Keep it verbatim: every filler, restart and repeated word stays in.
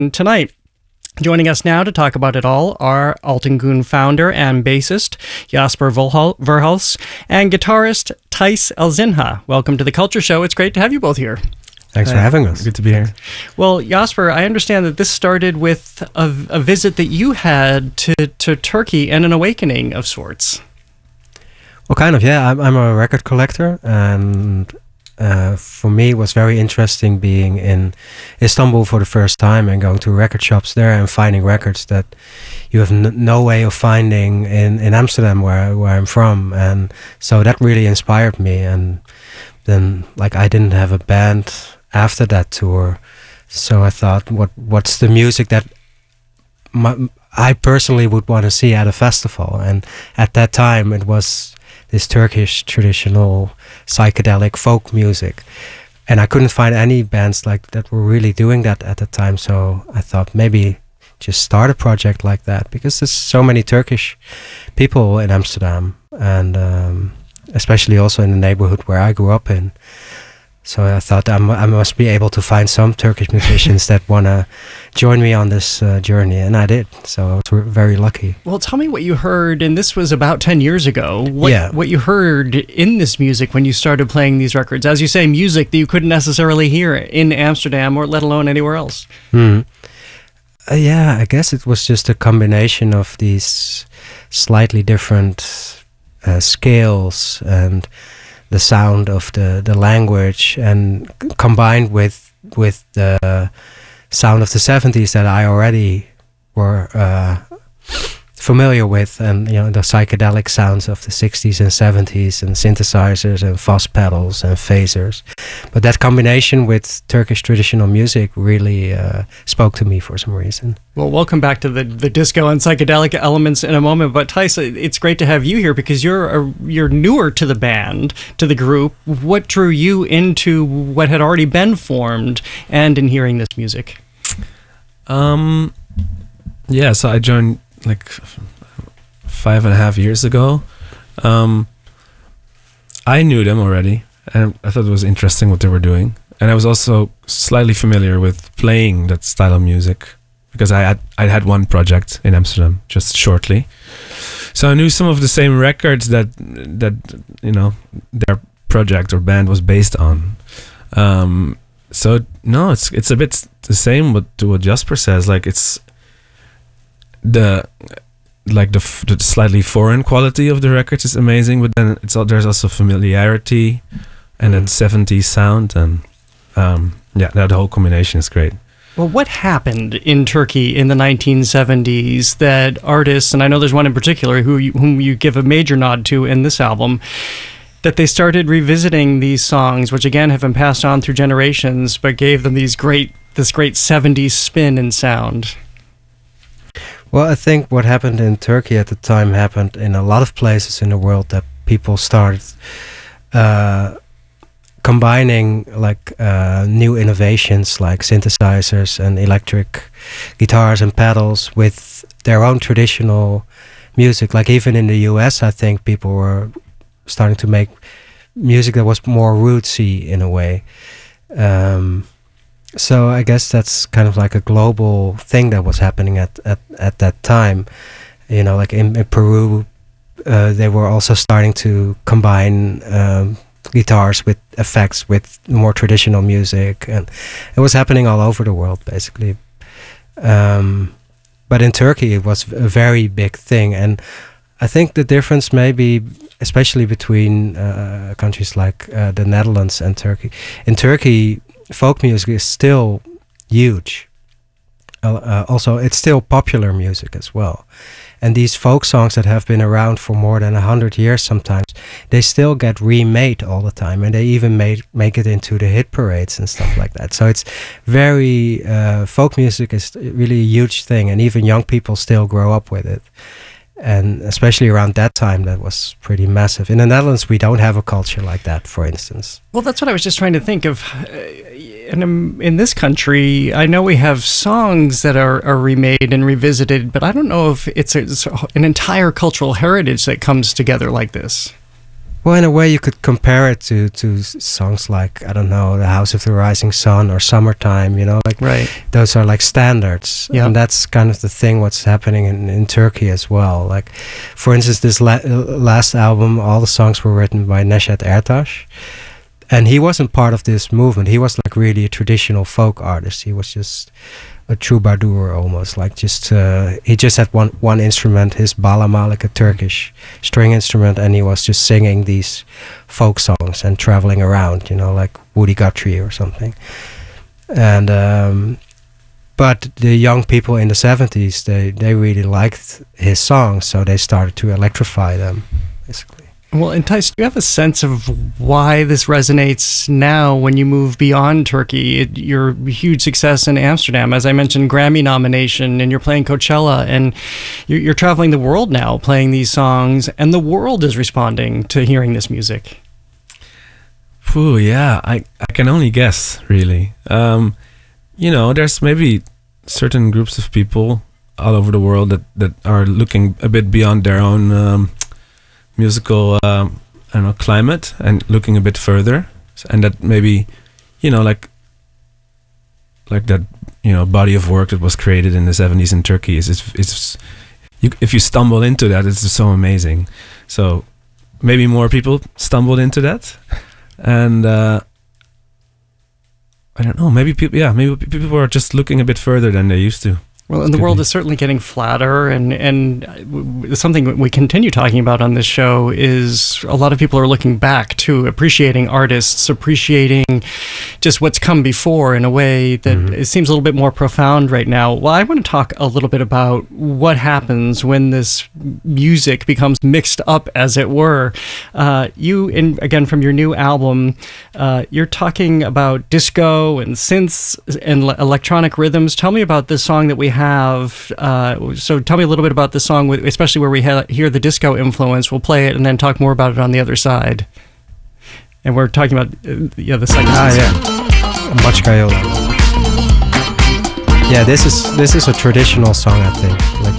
tonight. Joining us now to talk about it all are Altengoon founder and bassist Jasper Verhulst and guitarist Thijs Elzinga. Welcome to the Culture Show. It's great to have you both here. Thanks for having us. Good to be here. Well, Jasper, I understand that this started with a, a visit that you had to, to Turkey and an awakening of sorts. Well, kind of, yeah. I'm, I'm a record collector, and uh, for me it was very interesting being in Istanbul for the first time and going to record shops there and finding records that you have n- no way of finding in, in Amsterdam, where, where I'm from. And so that really inspired me. And then, like, I didn't have a band after that tour, so I thought, what what's the music that my, I personally would want to see at a festival? And at that time it was this Turkish traditional psychedelic folk music, and I couldn't find any bands like that were really doing that at the time. So I thought maybe just start a project like that, because there's so many Turkish people in Amsterdam, and um, especially also in the neighborhood where I grew up in. So I thought I'm, I must be able to find some Turkish musicians that want to join me on this uh, journey, and I did. So I was very lucky. Well, tell me what you heard, and this was about ten years ago, what, yeah. what you heard in this music when you started playing these records. As you say, music that you couldn't necessarily hear in Amsterdam, or let alone anywhere else. Mm. Uh, yeah, I guess it was just a combination of these slightly different uh, scales and the sound of the, the language, and c- combined with with the sound of the seventies that I already were uh, familiar with, and you know, the psychedelic sounds of the sixties and seventies, and synthesizers and fuzz pedals and phasers. But that combination with Turkish traditional music really uh, spoke to me for some reason. Well, we'll come back to the, the disco and psychedelic elements in a moment, but Thijs, it's great to have you here because you're a, you're newer to the band, to the group. What drew you into what had already been formed and in hearing this music? Um, yeah, so I joined like f- five and a half years ago. Um, I knew them already, and I thought it was interesting what they were doing. And I was also slightly familiar with playing that style of music, because I had I had one project in Amsterdam just shortly, so I knew some of the same records that that you know their project or band was based on. Um, so no, it's it's a bit the same what to what Jasper says. Like it's the like the, f- the slightly foreign quality of the records is amazing, but then it's all, there's also familiarity and Mm. that seventies sound, and um, yeah, that whole combination is great. Well, what happened in Turkey in the nineteen seventies that artists, and I know there's one in particular who you, whom you give a major nod to in this album, that they started revisiting these songs, which again have been passed on through generations, but gave them these great this great seventies spin and sound? Well, I think what happened in Turkey at the time happened in a lot of places in the world, that people started uh, combining like uh, new innovations like synthesizers and electric guitars and pedals with their own traditional music. Like even in the U S, I think people were starting to make music that was more rootsy in a way. Um, so I guess that's kind of like a global thing that was happening at, at, at that time. You know, like in, in Peru, uh, they were also starting to combine um, guitars with effects with more traditional music, and it was happening all over the world basically. Um, but in Turkey it was a very big thing, and I think the difference maybe especially between uh, countries like uh, the Netherlands and Turkey. In Turkey, folk music is still huge. Uh, uh, also, it's still popular music as well. And these folk songs that have been around for more than a hundred years sometimes, they still get remade all the time, and they even made make it into the hit parades and stuff like that. So it's very uh, folk music is really a huge thing, and even young people still grow up with it. And especially around that time, that was pretty massive. In the Netherlands, we don't have a culture like that, for instance. Well, that's what I was just trying to think of. Uh, in, in this country, I know we have songs that are, are remade and revisited, but I don't know if it's, a, it's an entire cultural heritage that comes together like this. Well, in a way, you could compare it to to s- songs like, I don't know, The House of the Rising Sun or Summertime. You know, like Right. those are like standards, Yeah. and that's kind of the thing. What's happening in, in Turkey as well. Like, for instance, this la- last album, all the songs were written by Neşet Ertaş, and he wasn't part of this movement. He was like really a traditional folk artist. He was just a troubadour almost, like just uh, he just had one one instrument, his balama, like a Turkish string instrument, and he was just singing these folk songs and traveling around, you know, like Woody Guthrie or something. And um, but the young people in the seventies, they they really liked his songs, so they started to electrify them, basically. Well, and Thijs, do you have a sense of why this resonates now when you move beyond Turkey? It, your huge success in Amsterdam, as I mentioned, Grammy nomination, and you're playing Coachella, and you're, you're traveling the world now playing these songs, and the world is responding to hearing this music. Phew, yeah, I, I can only guess, really. Um, you know, there's maybe certain groups of people all over the world that, that are looking a bit beyond their own um, musical, um, I don't know, climate and looking a bit further, and that maybe, you know, like like that, you know, body of work that was created in the seventies in Turkey is is, is you, if you stumble into that, it's just so amazing. So maybe more people stumbled into that, and uh, I don't know, maybe people, yeah, maybe people are just looking a bit further than they used to. Well, and the Could world be. is certainly getting flatter, and and uh, something we continue talking about on this show is a lot of people are looking back to appreciating artists, appreciating just what's come before in a way that Mhm. it seems a little bit more profound right now. Well, I want to talk a little bit about what happens when this music becomes mixed up, as it were. Uh, you, in again from your new album, uh, you're talking about disco and synths and le- electronic rhythms. Tell me about this song that we have. Uh, so tell me a little bit about the song, with, especially where we ha- hear the disco influence. We'll play it and then talk more about it on the other side. And we're talking about uh, yeah the second. Ah, yeah, Maçkayola. Yeah, this is this is a traditional song, I think. Like